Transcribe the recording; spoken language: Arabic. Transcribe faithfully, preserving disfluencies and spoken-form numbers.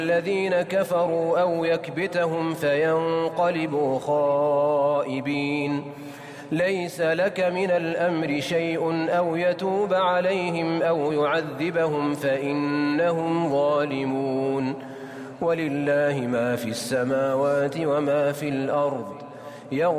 الذين كفروا أو يكبتهم فينقلبوا خائبين ليس لك من الأمر شيء أو يتوب عليهم أو يعذبهم فإنهم ظالمون ولله ما في السماوات وما في الأرض